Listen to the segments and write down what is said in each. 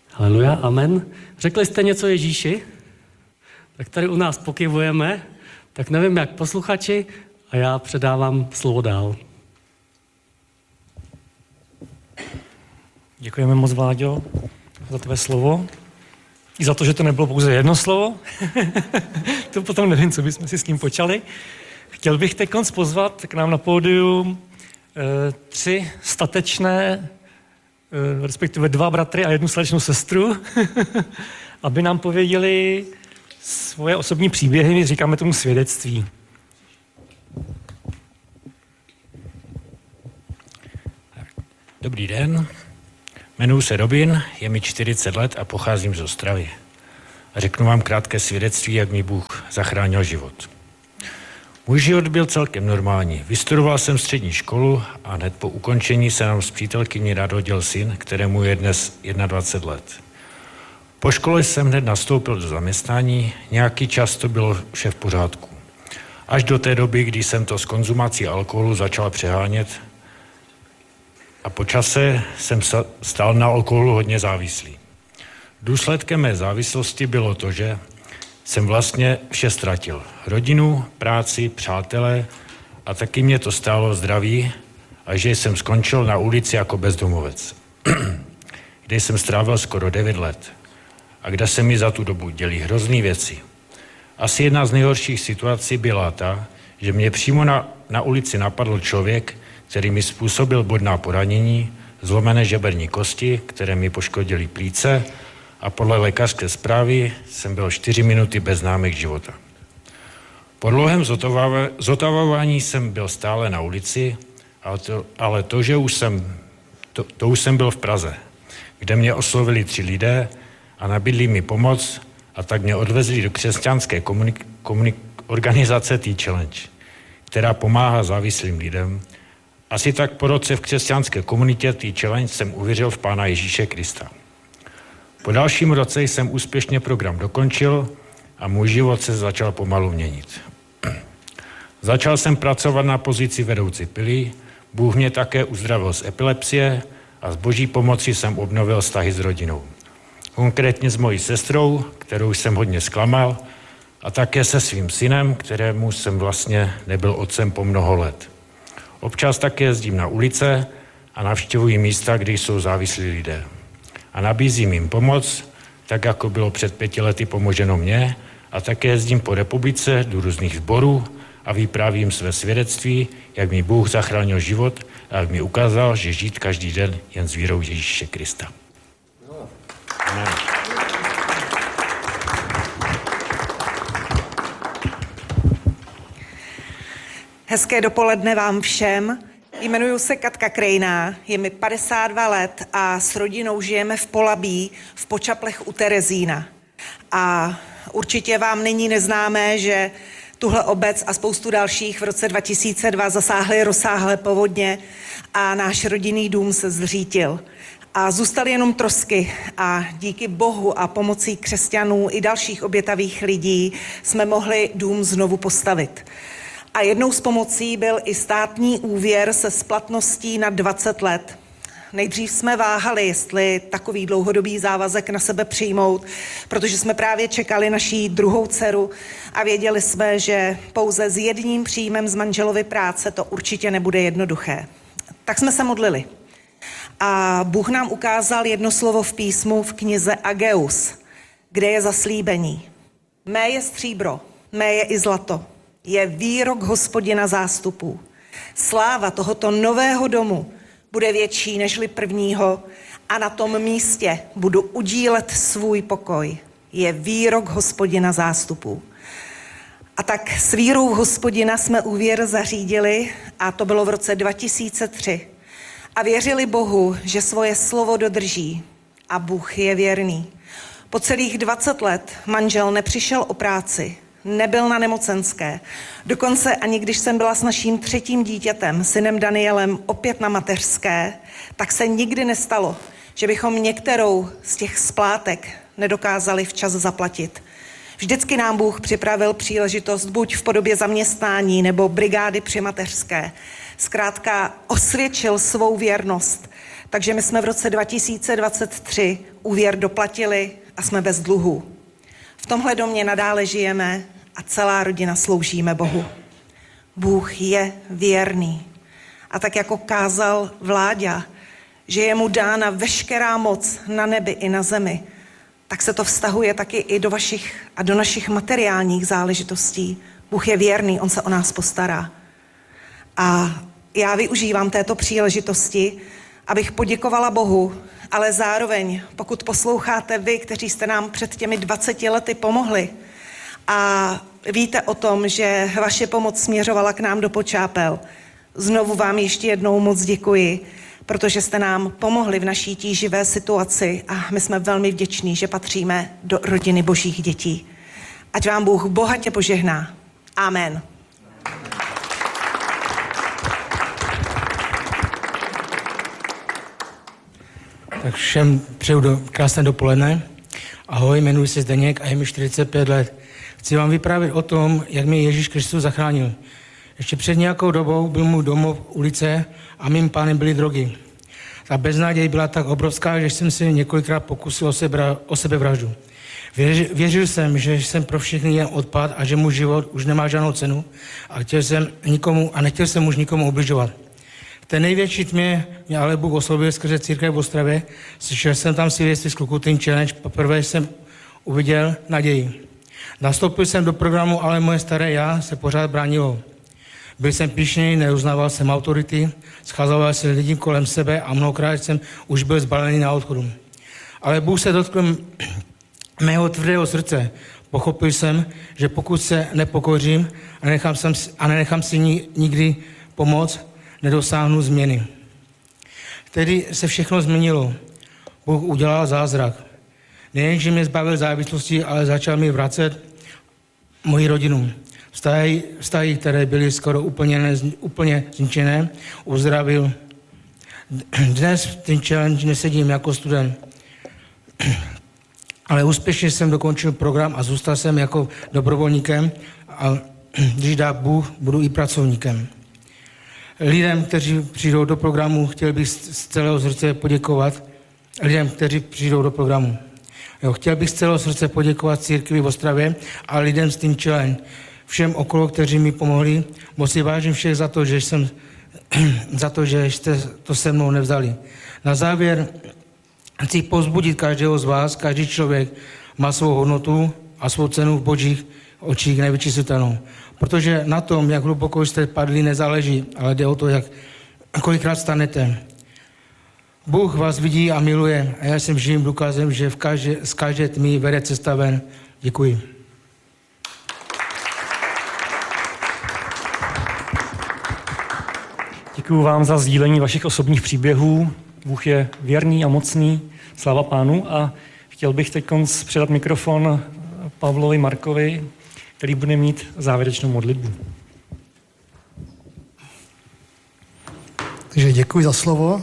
Haleluja, amen. Řekli jste něco Ježíši? Tak tady u nás pokyvujeme, tak nevím jak posluchači a já předávám slovo dál. Děkujeme moc, Vláďo, za tvé slovo. I za to, že to nebylo pouze jedno slovo. To potom nevím, co bychom si s tím počali. Chtěl bych teď pozvat k nám na pódium 3 statečné, respektive 2 bratry a 1 slečnou sestru, aby nám pověděli svoje osobní příběhy, my říkáme tomu svědectví. Dobrý den, jmenuji se Robin, je mi 40 let a pocházím z Ostravy. A řeknu vám krátké svědectví, jak mi Bůh zachránil život. Můj život byl celkem normální. Vystudoval jsem střední školu a hned po ukončení se nám s přítelkyní narodil syn, kterému je dnes 21 let. Po škole jsem hned nastoupil do zaměstnání, nějaký čas to bylo vše v pořádku. Až do té doby, kdy jsem to s konzumací alkoholu začal přehánět a po čase jsem stal na alkoholu hodně závislý. Důsledkem mé závislosti bylo to, že jsem vlastně vše ztratil. Rodinu, práci, přátelé a taky mě to stálo zdraví a že jsem skončil na ulici jako bezdomovec, kde jsem strávil skoro 9 let a kde se mi za tu dobu dělí hrozný věci. Asi jedna z nejhorších situací byla ta, že mě přímo na ulici napadl člověk, který mi způsobil bodná poranění, zlomené žeberní kosti, které mi poškodily plíce a podle lékařské zprávy jsem byl 4 minuty bez známek života. Po dlouhém zotavování jsem byl stále na ulici, ale to už jsem byl v Praze, kde mě oslovili 3 lidé a nabídli mi pomoc a tak mě odvezli do křesťanské organizace T-Challenge, která pomáhá závislým lidem. Asi tak po roce v křesťanské komunitě T-Challenge jsem uvěřil v Pána Ježíše Krista. Po dalším roce jsem úspěšně program dokončil a můj život se začal pomalu měnit. Začal jsem pracovat na pozici vedoucí pily, Bůh mě také uzdravil z epilepsie a s Boží pomocí jsem obnovil vztahy s rodinou. Konkrétně s mojí sestrou, kterou jsem hodně zklamal, a také se svým synem, kterému jsem vlastně nebyl otcem po mnoho let. Občas také jezdím na ulice a navštěvuji místa, kde jsou závislí lidé. A nabízím jim pomoc, tak jako bylo před 5 lety pomoženo mně, a také jezdím po republice do různých sborů a vyprávím své svědectví, jak mi Bůh zachránil život a jak mi ukázal, že žít každý den jen s vírou Ježíše Krista. Amen. Hezké dopoledne vám všem. Jmenuji se Katka Krejná, je mi 52 let a s rodinou žijeme v Polabí v Počaplech u Terezína. A určitě vám není neznámé, že tuhle obec a spoustu dalších v roce 2002 zasáhly rozsáhlé povodně a náš rodinný dům se zřítil. A zůstaly jenom trosky a díky Bohu a pomocí křesťanů i dalších obětavých lidí jsme mohli dům znovu postavit. A jednou z pomocí byl i státní úvěr se splatností na 20 let. Nejdřív jsme váhali, jestli takový dlouhodobý závazek na sebe přijmout, protože jsme právě čekali naší druhou dceru a věděli jsme, že pouze s jedním příjmem z manželovy práce to určitě nebude jednoduché. Tak jsme se modlili. A Bůh nám ukázal jedno slovo v písmu v knize Ageus, kde je zaslíbení. Mé je stříbro, mé je i zlato. Je výrok Hospodina zástupů. Sláva tohoto nového domu bude větší nežli prvního a na tom místě budu udílet svůj pokoj. Je výrok Hospodina zástupů. A tak s vírou v Hospodina jsme úvěr zařídili a to bylo v roce 2003. A věřili Bohu, že svoje slovo dodrží a Bůh je věrný. Po celých 20 let manžel nepřišel o práci, nebyl na nemocenské. Dokonce ani když jsem byla s naším 3. dítětem, synem Danielem, opět na mateřské, tak se nikdy nestalo, že bychom některou z těch splátek nedokázali včas zaplatit. Vždycky nám Bůh připravil příležitost buď v podobě zaměstnání nebo brigády při mateřské. Zkrátka osvědčil svou věrnost Takže my jsme v roce 2023 úvěr doplatili a jsme bez dluhů. V tomhle domě nadále žijeme a celá rodina sloužíme Bohu. Bůh je věrný. A tak jako kázal Vláďa, že je mu dána veškerá moc na nebi i na zemi, tak se to vztahuje taky i do vašich a do našich materiálních záležitostí. Bůh je věrný, on se o nás postará. A já využívám této příležitosti, abych poděkovala Bohu, ale zároveň, pokud posloucháte vy, kteří jste nám před těmi 20 lety pomohli a víte o tom, že vaše pomoc směřovala k nám do Počápel, znovu vám ještě jednou moc děkuji, protože jste nám pomohli v naší tíživé situaci a my jsme velmi vděční, že patříme do rodiny božích dětí. Ať vám Bůh bohatě požehná. Amen. Tak všem přeju krásné dopoledne. Ahoj, jmenuji se Zdeněk a je mi 45 let. Chci vám vyprávět o tom, jak mě Ježíš Kristus zachránil. Ještě před nějakou dobou byl můj domov, ulice a mým pánem byly drogy. Ta beznaděj byla tak obrovská, že jsem si několikrát pokusil o sebevraždu. Věřil jsem, že jsem pro všechny jen odpad a že můj život už nemá žádnou cenu a nechtěl jsem už nikomu ubližovat. V té největší tmě mě ale Bůh oslovil skrze církev v Ostravě. Slyšel jsem tam svědectví z Kluku Teen Challenge. Poprvé jsem uviděl naději. Nastoupil jsem do programu, ale moje staré já se pořád bránilo. Byl jsem pyšný, neuznával jsem autority, scházoval se lidi kolem sebe a mnohokrát jsem už byl zbalený na odchodu. Ale Bůh se dotkl mého tvrdého srdce. Pochopil jsem, že pokud se nepokořím a nenechám si nikdy pomoct, nedosáhnu změny. Tedy se všechno změnilo. Bůh udělal zázrak. Nejen, že mě zbavil závislosti, ale začal mi vracet moji rodinu. Vztahy, které byly skoro úplně zničené, uzdravil. Dnes v Teen Challenge nesedím jako student, ale úspěšně jsem dokončil program a zůstal jsem jako dobrovolníkem a když dá Bůh, budu i pracovníkem. Lidem, kteří přijdou do programu, chtěl bych z celého srdce poděkovat. Chtěl bych z celého srdce poděkovat církvi v Ostravě a lidem z Teen Challenge. Všem okolo, kteří mi pomohli, moc si vážím všech za to, že jste to se mnou nevzali. Na závěr chci povzbudit každého z vás, každý člověk má svou hodnotu a svou cenu v božích očích nevyčíslitelnou. Protože na tom, jak hluboko jste padli, nezáleží, ale jde o to, kolikrát stanete. Bůh vás vidí a miluje a já jsem živým důkazem, že z každé tmy vede cesta ven. Děkuji. Děkuji vám za sdílení vašich osobních příběhů. Bůh je věrný a mocný, sláva Pánu. A chtěl bych teď předat mikrofon Pavlovi Markovi, který bude mít závěrečnou modlitbu. Takže děkuji za slovo.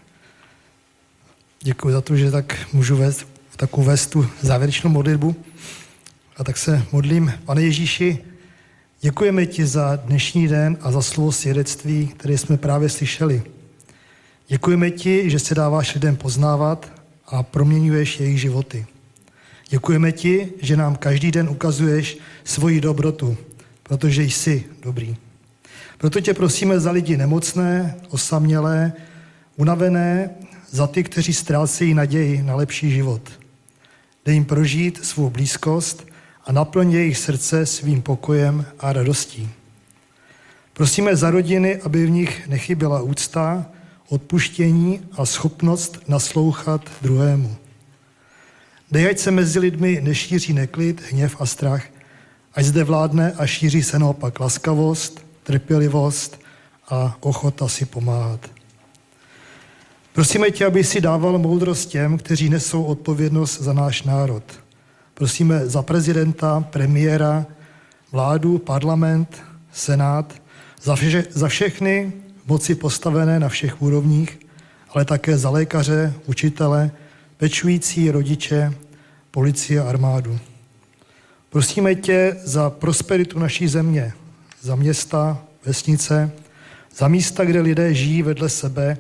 Děkuji za to, že tak můžu vést tu závěrečnou modlitbu. A tak se modlím. Pane Ježíši, děkujeme ti za dnešní den a za slovo svědectví, které jsme právě slyšeli. Děkujeme ti, že se dáváš lidem poznávat a proměňuješ jejich životy. Děkujeme ti, že nám každý den ukazuješ svoji dobrotu, protože jsi dobrý. Proto tě prosíme za lidi nemocné, osamělé, unavené, za ty, kteří ztrácejí naději na lepší život. Dej jim prožít svou blízkost a naplň jejich srdce svým pokojem a radostí. Prosíme za rodiny, aby v nich nechyběla úcta, odpuštění a schopnost naslouchat druhému. Dej, ať se mezi lidmi nešíří neklid, hněv a strach, ať zde vládne a šíří se naopak laskavost, trpělivost a ochota si pomáhat. Prosíme tě, aby si dával moudrost těm, kteří nesou odpovědnost za náš národ. Prosíme za prezidenta, premiéra, vládu, parlament, senát, za všechny moci postavené na všech úrovních, ale také za lékaře, učitele, pečující rodiče, policii a armádu. Prosíme tě za prosperitu naší země, za města, vesnice, za místa, kde lidé žijí vedle sebe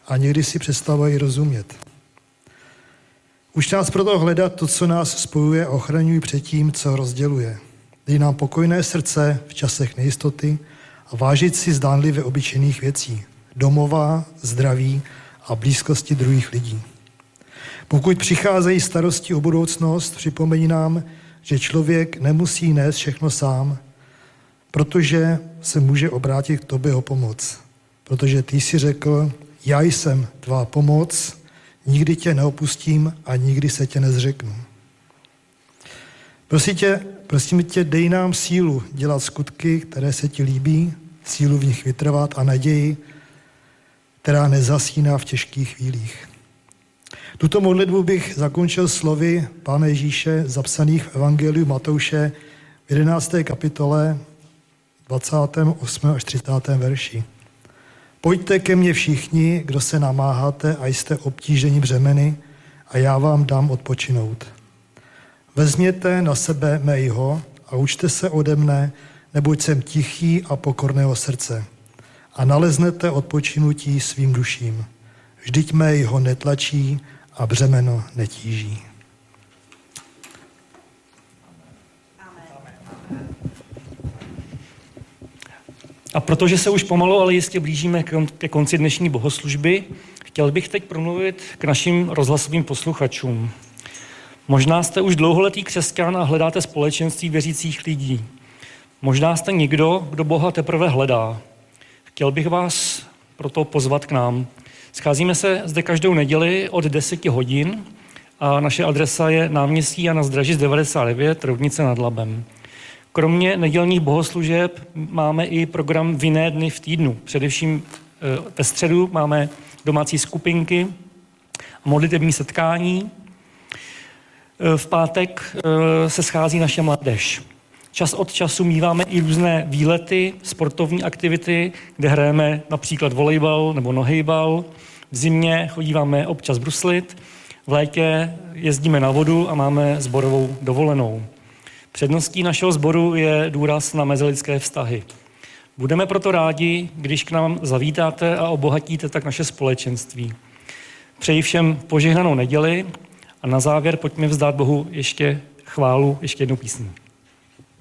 a někdy si přestávají rozumět. Uč nás proto hledat to, co nás spojuje a ochraňuj před tím, co rozděluje. Dej nám pokojné srdce v časech nejistoty a vážit si zdánlivě obyčejných věcí, domova, zdraví a blízkosti druhých lidí. Pokud přicházejí starosti o budoucnost, připomeň nám, že člověk nemusí nést všechno sám, protože se může obrátit k tobě o pomoc. Protože ty jsi řekl, já jsem tvá pomoc, nikdy tě neopustím a nikdy se tě nezřeknu. Prosím tě, dej nám sílu dělat skutky, které se ti líbí, sílu v nich vytrvat a naději, která nezasíná v těžkých chvílích. Tuto modlitbu bych zakončil slovy Pána Ježíše zapsaných v Evangeliu Matouše v 11. kapitole 28. až 30. verši. Pojďte ke mně všichni, kdo se namáháte a jste obtíženi břemeny, a já vám dám odpočinout. Vezměte na sebe mého a učte se ode mne, neboť jsem tichý a pokorného srdce. A naleznete odpočinutí svým duším. Vždyť mého netlačí a břemeno netíží. A protože se už pomalu, ale jistě blížíme ke konci dnešní bohoslužby, chtěl bych teď promluvit k našim rozhlasovým posluchačům. Možná jste už dlouholetý křesťan a hledáte společenství věřících lidí. Možná jste někdo, kdo Boha teprve hledá. Chtěl bych vás proto pozvat k nám. Scházíme se zde každou neděli od 10 hodin a naše adresa je náměstí Jana Zdražic 99, Roudnice nad Labem. Kromě nedělních bohoslužeb máme i program v jiné dny v týdnu. Především ve středu máme domácí skupinky a modlitební setkání. V pátek se schází naše mládež. Čas od času míváme i různé výlety, sportovní aktivity, kde hrajeme například volejbal nebo nohejbal. V zimě chodíváme občas bruslit, v létě jezdíme na vodu a máme sborovou dovolenou. Předností našeho sboru je důraz na mezilidské vztahy. Budeme proto rádi, když k nám zavítáte a obohatíte tak naše společenství. Přeji všem požehnanou neděli a na závěr pojďme vzdát Bohu ještě chválu, ještě jednu písní.